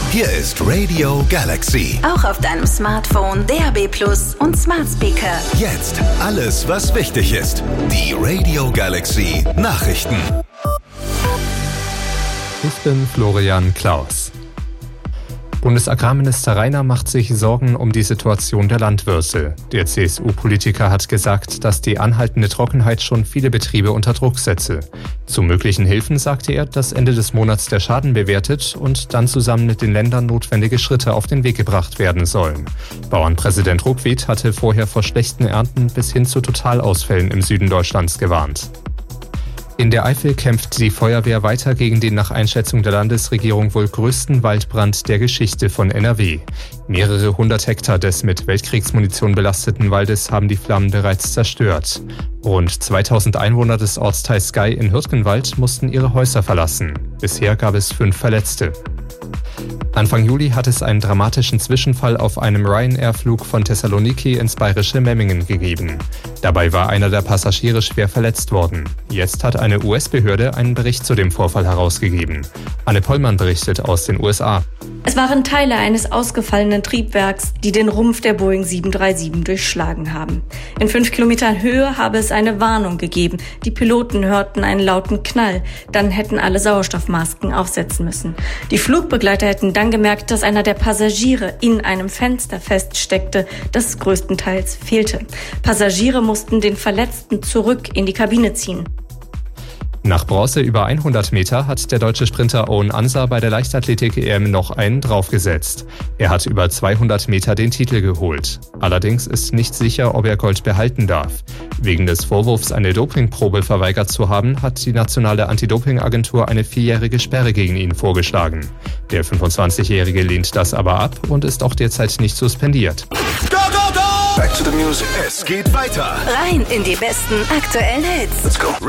Hier ist Radio Galaxy. Auch auf deinem Smartphone, DAB+ und Smart Speaker. Jetzt alles, was wichtig ist. Die Radio Galaxy Nachrichten. Ich bin Florian Klaus. Bundesagrarminister Rainer macht sich Sorgen um die Situation der Landwirte. Der CSU-Politiker hat gesagt, dass die anhaltende Trockenheit schon viele Betriebe unter Druck setze. Zu möglichen Hilfen sagte er, dass Ende des Monats der Schaden bewertet und dann zusammen mit den Ländern notwendige Schritte auf den Weg gebracht werden sollen. Bauernpräsident Ruckwied hatte vorher vor schlechten Ernten bis hin zu Totalausfällen im Süden Deutschlands gewarnt. In der Eifel kämpft die Feuerwehr weiter gegen den nach Einschätzung der Landesregierung wohl größten Waldbrand der Geschichte von NRW. Mehrere hundert Hektar des mit Weltkriegsmunition belasteten Waldes haben die Flammen bereits zerstört. Rund 2000 Einwohner des Ortsteils Gei in Hürtgenwald mussten ihre Häuser verlassen. Bisher gab es 5 Verletzte. Anfang Juli hat es einen dramatischen Zwischenfall auf einem Ryanair-Flug von Thessaloniki ins bayerische Memmingen gegeben. Dabei war einer der Passagiere schwer verletzt worden. Jetzt hat eine US-Behörde einen Bericht zu dem Vorfall herausgegeben. Anne Pollmann berichtet aus den USA. Es waren Teile eines ausgefallenen Triebwerks, die den Rumpf der Boeing 737 durchschlagen haben. In 5 Kilometern Höhe habe es eine Warnung gegeben. Die Piloten hörten einen lauten Knall. Dann hätten alle Sauerstoffmasken aufsetzen müssen. Die Flugbegleiter hätten dann gemerkt, dass einer der Passagiere in einem Fenster feststeckte, das größtenteils fehlte. Passagiere mussten den Verletzten zurück in die Kabine ziehen. Nach Bronze über 100 Meter hat der deutsche Sprinter Owen Ansah bei der Leichtathletik-EM noch einen draufgesetzt. Er hat über 200 Meter den Titel geholt. Allerdings ist nicht sicher, ob er Gold behalten darf. Wegen des Vorwurfs, eine Dopingprobe verweigert zu haben, hat die nationale Anti-Doping-Agentur eine 4-jährige Sperre gegen ihn vorgeschlagen. Der 25-Jährige lehnt das aber ab und ist auch derzeit nicht suspendiert. Go, go, go! Back to the music. Es geht weiter. Rein in die besten aktuellen Hits. Let's go.